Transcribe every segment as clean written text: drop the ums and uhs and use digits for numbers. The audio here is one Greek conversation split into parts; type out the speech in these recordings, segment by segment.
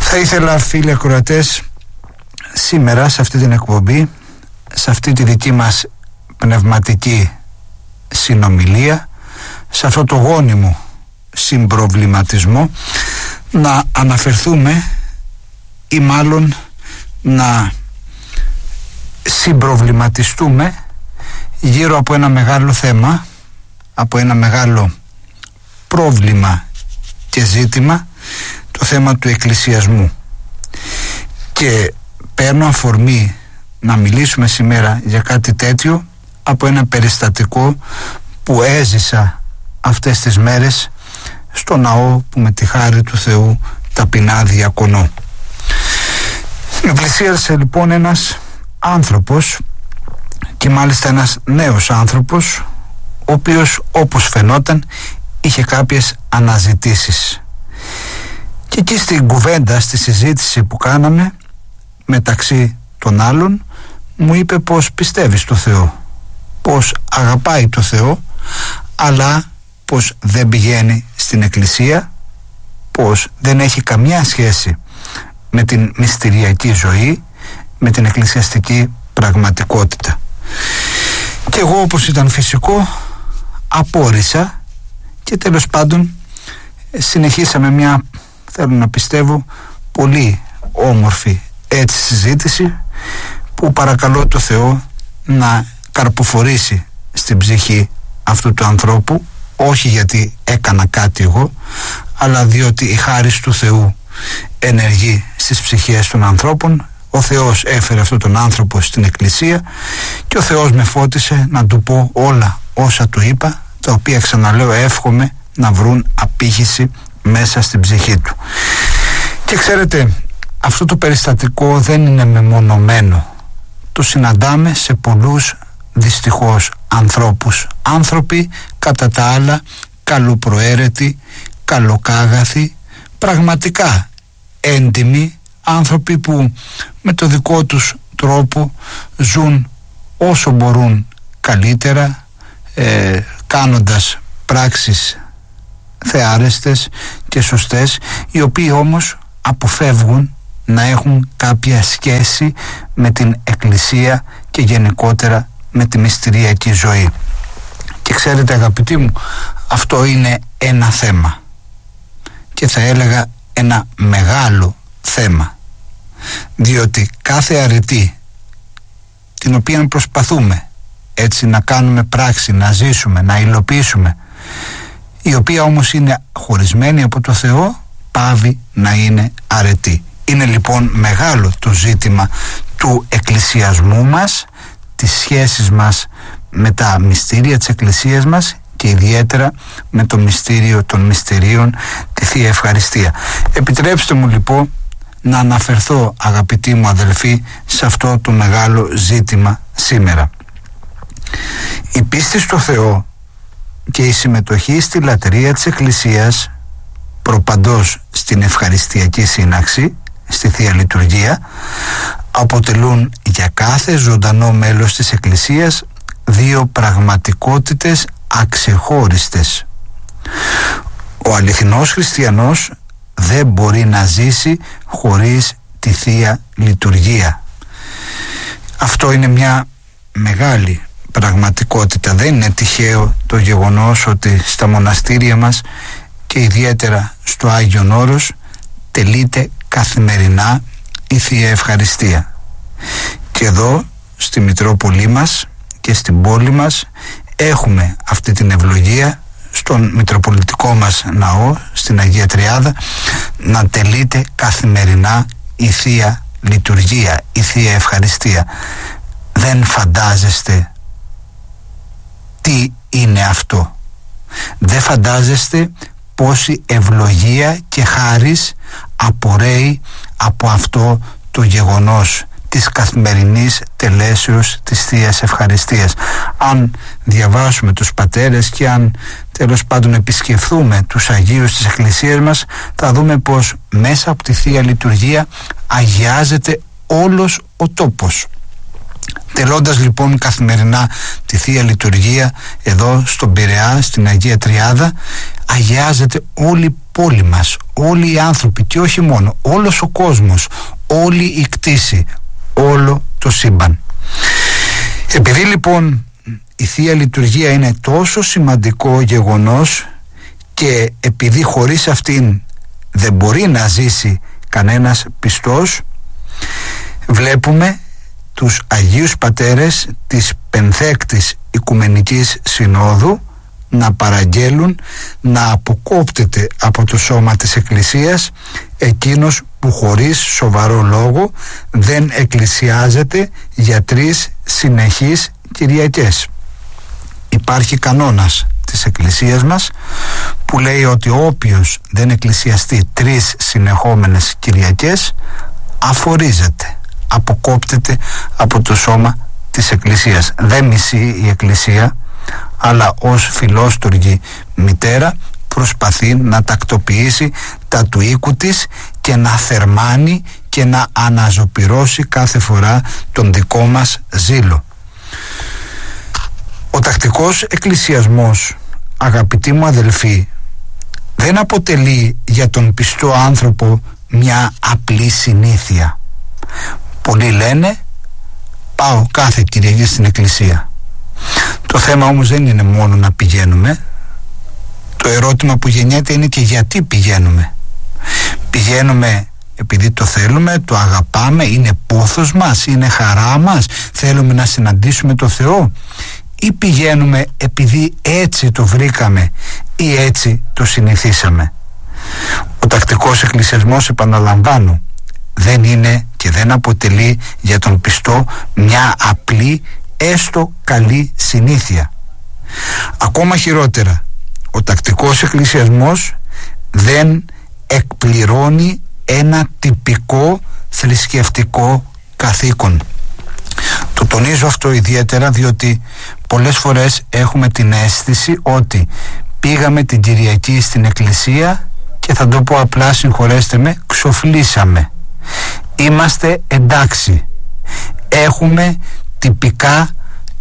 Θα ήθελα, φίλοι ακροατές, σήμερα σε αυτή την εκπομπή, σε αυτή τη δική μας πνευματική συνομιλία, σε αυτό το γόνιμο συμπροβληματισμό, να αναφερθούμε ή μάλλον να συμπροβληματιστούμε γύρω από ένα μεγάλο θέμα, από ένα μεγάλο πρόβλημα και ζήτημα, το θέμα του εκκλησιασμού. Και παίρνω αφορμή να μιλήσουμε σήμερα για κάτι τέτοιο από ένα περιστατικό που έζησα αυτές τις μέρες στο ναό που με τη χάρη του Θεού ταπεινά διακονώ. Με πλησίασε λοιπόν ένας άνθρωπος, και μάλιστα ένας νέος άνθρωπος, ο οποίος, όπως φαινόταν, είχε κάποιες αναζητήσεις. Και εκεί στην κουβέντα, στη συζήτηση που κάναμε μεταξύ των άλλων, μου είπε πως πιστεύει στο Θεό, πως αγαπάει το Θεό, αλλά πως δεν πηγαίνει στην εκκλησία, πως δεν έχει καμιά σχέση με την μυστηριακή ζωή, με την εκκλησιαστική πραγματικότητα. Και εγώ, όπως ήταν φυσικό, απόρρισα και τέλος πάντων συνεχίσαμε μια, θέλω να πιστεύω, πολύ όμορφη έτσι συζήτηση, που παρακαλώ το Θεό να καρποφορήσει στην ψυχή αυτού του ανθρώπου, όχι γιατί έκανα κάτι εγώ, αλλά διότι η χάρις του Θεού ενεργεί στις ψυχές των ανθρώπων. Ο Θεός έφερε αυτόν τον άνθρωπο στην εκκλησία και ο Θεός με φώτισε να του πω όλα όσα του είπα, τα οποία, ξαναλέω, εύχομαι να βρουν απήχηση μέσα στην ψυχή του. Και ξέρετε, αυτό το περιστατικό δεν είναι μεμονωμένο. Το συναντάμε σε πολλούς, δυστυχώς, ανθρώπους. Άνθρωποι κατά τα άλλα καλοπροαίρετοι, καλοκάγαθοι, πραγματικά έντιμοι, άνθρωποι που με το δικό τους τρόπο ζουν όσο μπορούν καλύτερα, κάνοντας πράξεις θεάρεστες και σωστές, οι οποίοι όμως αποφεύγουν να έχουν κάποια σχέση με την εκκλησία και γενικότερα με τη μυστηριακή ζωή. Και ξέρετε, αγαπητοί μου, αυτό είναι ένα θέμα, και θα έλεγα ένα μεγάλο θέμα, διότι κάθε αρετή την οποία προσπαθούμε έτσι να κάνουμε πράξη, να ζήσουμε, να υλοποιήσουμε, η οποία όμως είναι χωρισμένη από το Θεό, πάβει να είναι αρετή. Είναι λοιπόν μεγάλο το ζήτημα του εκκλησιασμού μας, της σχέσης μας με τα μυστήρια της εκκλησίας μας και ιδιαίτερα με το μυστήριο των μυστηρίων, τη Θεία Ευχαριστία. Επιτρέψτε μου λοιπόν να αναφερθώ, αγαπητοί μου αδελφοί, σε αυτό το μεγάλο ζήτημα σήμερα. Η πίστη στο Θεό και η συμμετοχή στη λατρεία της Εκκλησίας, προπαντός στην ευχαριστιακή σύναξη, στη Θεία Λειτουργία, αποτελούν για κάθε ζωντανό μέλος της Εκκλησίας δύο πραγματικότητες αξεχώριστες. Ο αληθινός χριστιανός δεν μπορεί να ζήσει χωρίς τη Θεία Λειτουργία. Αυτό είναι μια μεγάλη πραγματικότητα. Δεν είναι τυχαίο το γεγονός ότι στα μοναστήρια μας και ιδιαίτερα στο Άγιον Όρος τελείται καθημερινά η Θεία Ευχαριστία. Και εδώ στη Μητρόπολη μας και στην πόλη μας έχουμε αυτή την ευλογία, στον Μητροπολιτικό μας ναό, στην Αγία Τριάδα, να τελείται καθημερινά η Θεία Λειτουργία, η Θεία Ευχαριστία. Δεν φαντάζεστε τι είναι αυτό. Δεν φαντάζεστε πόση ευλογία και χάρις απορρέει από αυτό το γεγονός της καθημερινής τελέσεως της Θείας Ευχαριστίας. Αν διαβάσουμε τους πατέρες και αν τέλος πάντων επισκεφθούμε τους Αγίους της Εκκλησίας μας, θα δούμε πως μέσα από τη Θεία Λειτουργία αγιάζεται όλος ο τόπος. Τελώντας λοιπόν καθημερινά τη Θεία Λειτουργία εδώ στον Πειραιά, στην Αγία Τριάδα, αγιάζεται όλη η όλοι μας, όλοι οι άνθρωποι, και όχι μόνο, όλος ο κόσμος, όλη η κτήση, όλο το σύμπαν. Επειδή λοιπόν η Θεία Λειτουργία είναι τόσο σημαντικό γεγονός και επειδή χωρίς αυτήν δεν μπορεί να ζήσει κανένας πιστός, βλέπουμε τους Αγίους Πατέρες της Πενθέκτης Οικουμενικής Συνόδου να παραγγέλουν να αποκόπτεται από το σώμα της Εκκλησίας εκείνος που χωρίς σοβαρό λόγο δεν εκκλησιάζεται για 3 συνεχείς Κυριακές. Υπάρχει κανόνας της Εκκλησίας μας που λέει ότι όποιος δεν εκκλησιαστεί 3 συνεχόμενες Κυριακές αφορίζεται, αποκόπτεται από το σώμα της Εκκλησίας. Δεν μισεί η Εκκλησία, αλλά ως φιλόστοργη μητέρα προσπαθεί να τακτοποιήσει τα του οίκου της και να θερμάνει και να αναζωπυρώσει κάθε φορά τον δικό μας ζήλο. Ο τακτικός εκκλησιασμός, αγαπητοί μου αδελφοί, δεν αποτελεί για τον πιστό άνθρωπο μια απλή συνήθεια. Πολλοί λένε πάω κάθε Κυριακή στην εκκλησία. Το θέμα όμως δεν είναι μόνο να πηγαίνουμε. Το ερώτημα που γεννιέται είναι και γιατί πηγαίνουμε. Πηγαίνουμε επειδή το θέλουμε, το αγαπάμε, είναι πόθος μας, είναι χαρά μας, θέλουμε να συναντήσουμε το Θεό, ή πηγαίνουμε επειδή έτσι το βρήκαμε ή έτσι το συνηθίσαμε. Ο τακτικός εκκλησιασμός, επαναλαμβάνω, δεν είναι και δεν αποτελεί για τον πιστό μια απλή έστω καλή συνήθεια. Ακόμα χειρότερα, ο τακτικός εκκλησιασμός δεν εκπληρώνει ένα τυπικό θρησκευτικό καθήκον. Το τονίζω αυτό ιδιαίτερα διότι πολλές φορές έχουμε την αίσθηση ότι πήγαμε την Κυριακή στην εκκλησία και θα το πω απλά, συγχωρέστε με, ξοφλήσαμε. Είμαστε εντάξει. Έχουμε τυπικά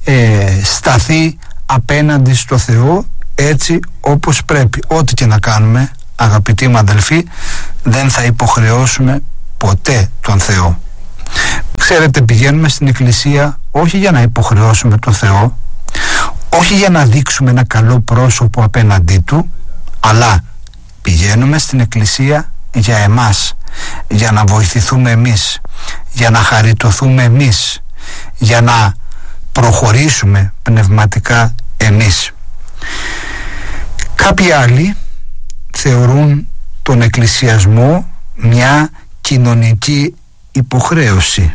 σταθεί απέναντι στο Θεό έτσι όπως πρέπει. Ό,τι και να κάνουμε, αγαπητοί μου αδελφοί, δεν θα υποχρεώσουμε ποτέ τον Θεό. Ξέρετε, πηγαίνουμε στην εκκλησία όχι για να υποχρεώσουμε τον Θεό, όχι για να δείξουμε ένα καλό πρόσωπο απέναντί του, αλλά πηγαίνουμε στην εκκλησία για εμάς, για να βοηθηθούμε εμείς, για να χαριτωθούμε εμείς, για να προχωρήσουμε πνευματικά εμείς. Κάποιοι άλλοι θεωρούν τον εκκλησιασμό μια κοινωνική υποχρέωση.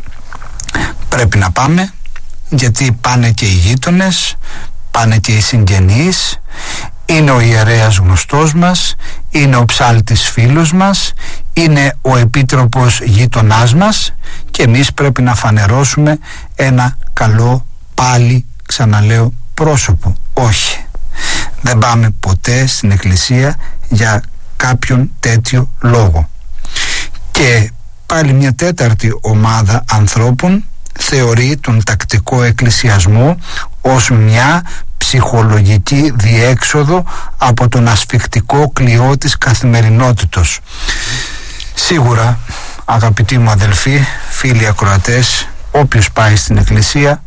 Πρέπει να πάμε γιατί πάνε και οι γείτονες, πάνε και οι συγγενείς, είναι ο ιερέας γνωστός μας, είναι ο ψάλτης φίλος μας, είναι ο επίτροπος γείτονάς μας και εμείς πρέπει να φανερώσουμε ένα καλό, πάλι ξαναλέω, πρόσωπο. Όχι, δεν πάμε ποτέ στην εκκλησία για κάποιον τέτοιο λόγο. Και πάλι μια τέταρτη ομάδα ανθρώπων θεωρεί τον τακτικό εκκλησιασμό ως μια ψυχολογική διέξοδο από τον ασφικτικό κλειό της καθημερινότητος. Σίγουρα, αγαπητοί μου αδελφοί, φίλοι ακροατές, όποιος πάει στην εκκλησία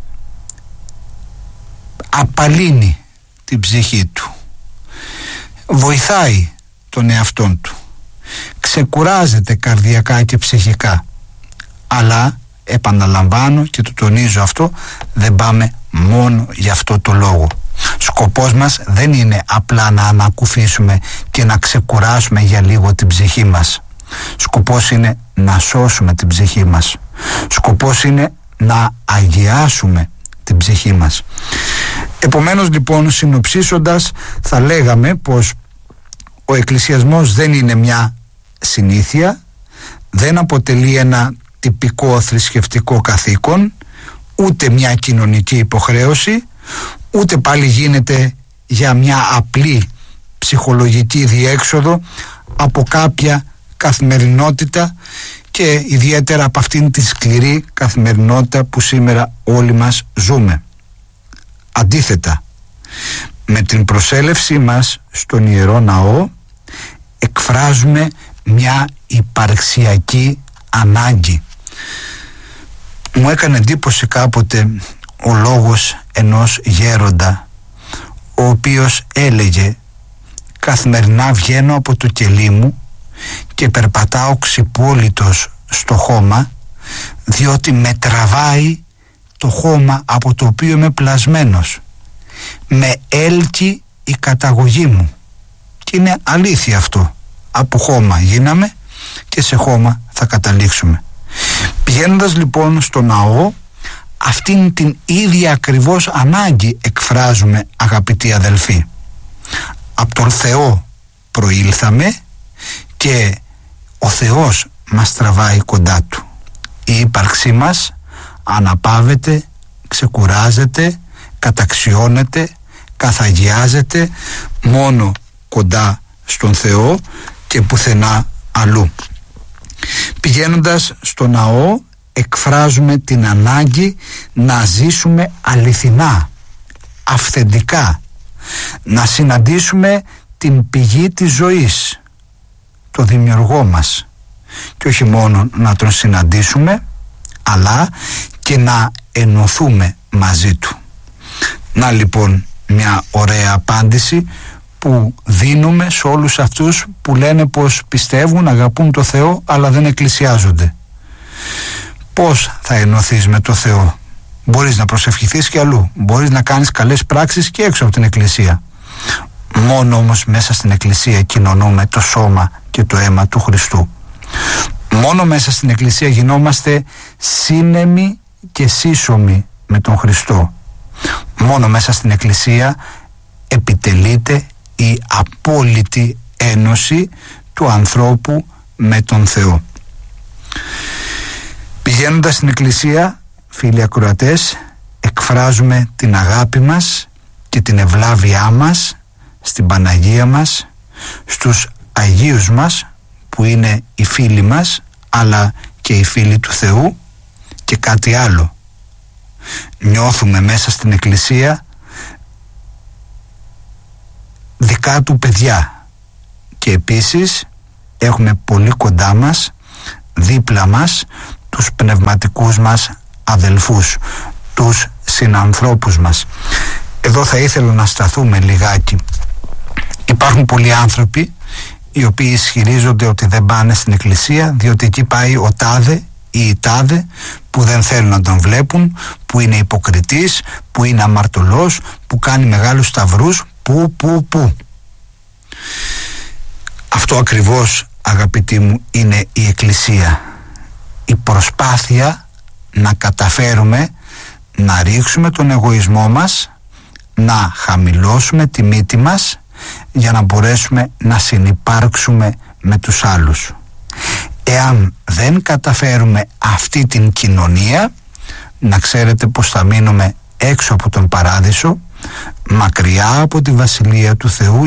απαλύνει την ψυχή του, βοηθάει τον εαυτόν του, ξεκουράζεται καρδιακά και ψυχικά, αλλά επαναλαμβάνω και το τονίζω αυτό, δεν πάμε μόνο για αυτό το λόγο. Σκοπός μας δεν είναι απλά να ανακουφίσουμε και να ξεκουράσουμε για λίγο την ψυχή μας. Σκοπός είναι να σώσουμε την ψυχή μας. Σκοπός είναι να αγιάσουμε την ψυχή μας. Επομένως λοιπόν, συνοψίσοντας, θα λέγαμε πως ο εκκλησιασμός δεν είναι μια συνήθεια, δεν αποτελεί ένα τυπικό θρησκευτικό καθήκον, ούτε μια κοινωνική υποχρέωση, ούτε πάλι γίνεται για μια απλή ψυχολογική διέξοδο από κάποια καθημερινότητα και ιδιαίτερα από αυτήν τη σκληρή καθημερινότητα που σήμερα όλοι μας ζούμε. Αντίθετα, με την προσέλευσή μας στον Ιερό Ναό εκφράζουμε μια υπαρξιακή ανάγκη. Μου έκανε εντύπωση κάποτε ο λόγος ενός γέροντα, ο οποίος έλεγε: καθημερινά βγαίνω από το κελί μου και περπατάω ξυπόλυτος στο χώμα, διότι με τραβάει το χώμα από το οποίο είμαι πλασμένος, με έλκει η καταγωγή μου. Και είναι αλήθεια αυτό. Από χώμα γίναμε και σε χώμα θα καταλήξουμε. Πηγαίνοντας λοιπόν στο ναό, αυτήν την ίδια ακριβώς ανάγκη εκφράζουμε, αγαπητοί αδελφοί. Από τον Θεό προήλθαμε και ο Θεός μας τραβάει κοντά Του. Η ύπαρξή μας αναπαύεται, ξεκουράζεται, καταξιώνεται, καθαγιάζεται μόνο κοντά στον Θεό και πουθενά αλλού. Πηγαίνοντας στο ναό, εκφράζουμε την ανάγκη να ζήσουμε αληθινά, αυθεντικά, να συναντήσουμε την πηγή της ζωής, το δημιουργό μας, και όχι μόνο να τον συναντήσουμε, αλλά και να ενωθούμε μαζί του. Να λοιπόν μια ωραία απάντηση που δίνουμε σε όλους αυτούς που λένε πως πιστεύουν, αγαπούν το Θεό, αλλά δεν εκκλησιάζονται. Πώς θα ενωθείς με το Θεό? Μπορείς να προσευχηθείς και αλλού, μπορείς να κάνεις καλές πράξεις και έξω από την εκκλησία. Μόνο όμως μέσα στην εκκλησία κοινωνούμε το σώμα και το αίμα του Χριστού. Μόνο μέσα στην εκκλησία γινόμαστε σύνεμοι και σύσσωμοι με τον Χριστό. Μόνο μέσα στην εκκλησία επιτελείται η απόλυτη ένωση του ανθρώπου με τον Θεό. Πηγαίνοντας στην εκκλησία, φίλοι ακροατές, εκφράζουμε την αγάπη μας και την ευλάβειά μας στην Παναγία μας, στους Αγίους μας που είναι οι φίλοι μας, αλλά και οι φίλοι του Θεού. Και κάτι άλλο, νιώθουμε μέσα στην εκκλησία δικά του παιδιά, και επίσης έχουμε πολύ κοντά μας, δίπλα μας, τους πνευματικούς μας αδελφούς, τους συνανθρώπους μας. Εδώ θα ήθελα να σταθούμε λιγάκι. Υπάρχουν πολλοί άνθρωποι οι οποίοι ισχυρίζονται ότι δεν πάνε στην εκκλησία διότι εκεί πάει ο τάδε ή η τάδε, που δεν θέλουν να τον βλέπουν, που είναι υποκριτής, που είναι αμαρτωλός, που κάνει μεγάλους σταυρούς, που. Αυτό ακριβώς, αγαπητοί μου, είναι η εκκλησία. Η προσπάθεια να καταφέρουμε να ρίξουμε τον εγωισμό μας, να χαμηλώσουμε τη μύτη μας για να μπορέσουμε να συνυπάρξουμε με τους άλλους. Εάν δεν καταφέρουμε αυτή την κοινωνία, να ξέρετε πως θα μείνουμε έξω από τον παράδεισο, μακριά από τη Βασιλεία του Θεού.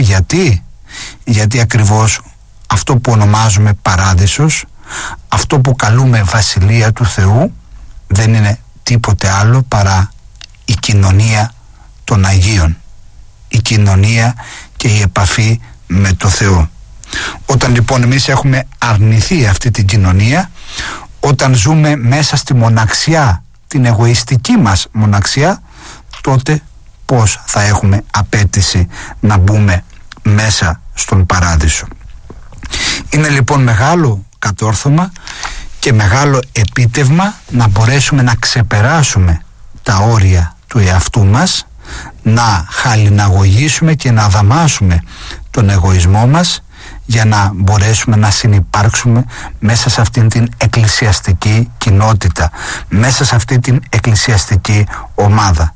Γιατί ακριβώς αυτό που ονομάζουμε παράδεισος, αυτό που καλούμε Βασιλεία του Θεού, δεν είναι τίποτε άλλο παρά η κοινωνία των Αγίων, η κοινωνία και η επαφή με το Θεό. Όταν λοιπόν εμείς έχουμε αρνηθεί αυτή την κοινωνία, όταν ζούμε μέσα στη μοναξιά, την εγωιστική μας μοναξιά, τότε πώς θα έχουμε απέτηση να μπούμε μέσα στον παράδεισο? Είναι λοιπόν μεγάλο κατόρθωμα και μεγάλο επίτευγμα να μπορέσουμε να ξεπεράσουμε τα όρια του εαυτού μας, να χαλιναγωγήσουμε και να δαμάσουμε τον εγωισμό μας για να μπορέσουμε να συνυπάρξουμε μέσα σε αυτήν την εκκλησιαστική κοινότητα, μέσα σε αυτή την εκκλησιαστική ομάδα.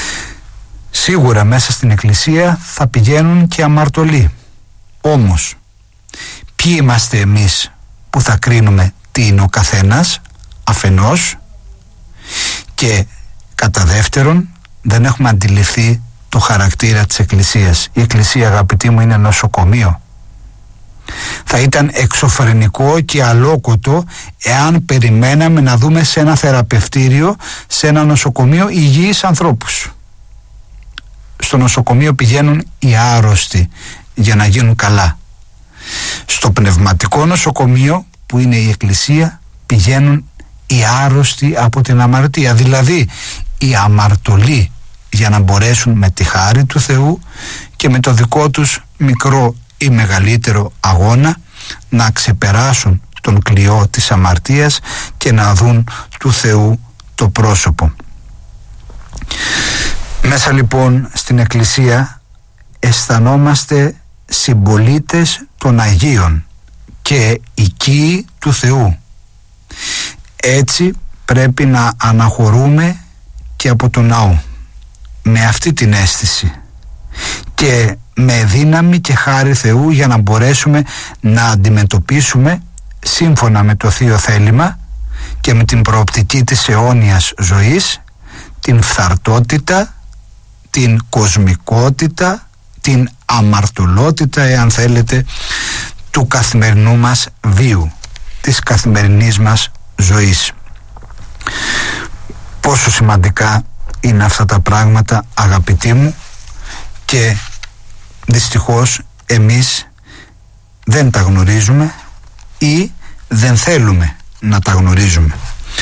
Σίγουρα μέσα στην εκκλησία θα πηγαίνουν και αμαρτωλοί. Όμως, ποιοι είμαστε εμείς που θα κρίνουμε τι είναι ο καθένας αφενός, και κατά δεύτερον δεν έχουμε αντιληφθεί το χαρακτήρα της εκκλησίας. Η εκκλησία, αγαπητοί μου, είναι νοσοκομείο. Θα ήταν εξωφρενικό και αλόκοτο εάν περιμέναμε να δούμε σε ένα θεραπευτήριο, σε ένα νοσοκομείο, υγιείς ανθρώπους. Στο νοσοκομείο πηγαίνουν οι άρρωστοι για να γίνουν καλά. Στο πνευματικό νοσοκομείο που είναι η Εκκλησία πηγαίνουν οι άρρωστοι από την αμαρτία, δηλαδή οι αμαρτωλοί, για να μπορέσουν με τη χάρη του Θεού και με το δικό τους μικρό ή μεγαλύτερο αγώνα να ξεπεράσουν τον κλειό της αμαρτίας και να δουν του Θεού το πρόσωπο. Μέσα λοιπόν στην Εκκλησία αισθανόμαστε συμπολίτες των Αγίων και οικοί του Θεού. Έτσι πρέπει να αναχωρούμε και από τον ναό με αυτή την αίσθηση και με δύναμη και χάρη Θεού, για να μπορέσουμε να αντιμετωπίσουμε σύμφωνα με το Θείο Θέλημα και με την προοπτική της αιώνιας ζωής την φθαρτότητα, την κοσμικότητα, την αμαρτωλότητα, εάν θέλετε, του καθημερινού μας βίου, της καθημερινής μας ζωής. Πόσο σημαντικά είναι αυτά τα πράγματα, αγαπητοί μου, και δυστυχώς εμείς δεν τα γνωρίζουμε ή δεν θέλουμε να τα γνωρίζουμε.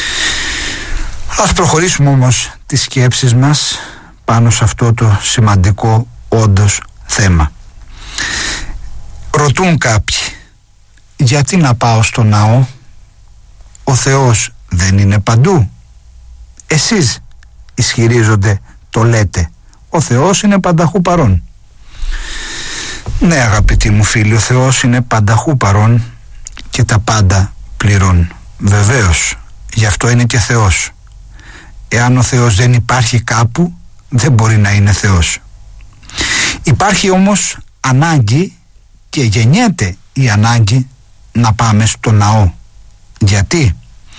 Ας προχωρήσουμε όμως τις σκέψεις μας πάνω σε αυτό το σημαντικό όντως θέμα. Ρωτούν κάποιοι, γιατί να πάω στο ναό, ο Θεός δεν είναι παντού? Εσείς, ισχυρίζονται, το λέτε, ο Θεός είναι πανταχού παρών. Ναι, αγαπητοί μου φίλοι, ο Θεός είναι πανταχού παρών και τα πάντα πληρών. Βεβαίως, γι' αυτό είναι και Θεός. Εάν ο Θεός δεν υπάρχει κάπου, δεν μπορεί να είναι Θεός. Υπάρχει όμως ανάγκη και γεννιέται η ανάγκη να πάμε στο ναό. Γιατί?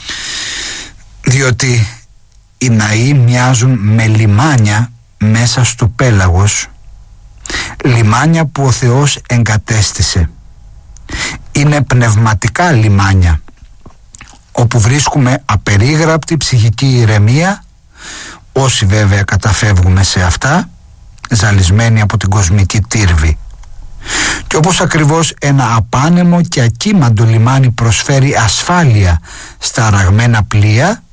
Διότι οι ναοί μοιάζουν με λιμάνια μέσα στο πέλαγος, λιμάνια που ο Θεός εγκατέστησε. Είναι πνευματικά λιμάνια, όπου βρίσκουμε απερίγραπτη ψυχική ηρεμία, όσοι βέβαια καταφεύγουμε σε αυτά, ζαλισμένοι από την κοσμική τύρβη. Και όπως ακριβώς ένα απάνεμο και ακίμαντο λιμάνι προσφέρει ασφάλεια στα αραγμένα πλοία,